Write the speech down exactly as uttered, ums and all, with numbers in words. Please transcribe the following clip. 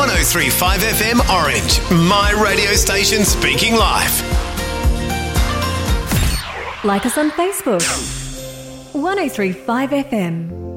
one oh three point five F M Orange, my radio station speaking live. Like us on Facebook. one oh three point five F M.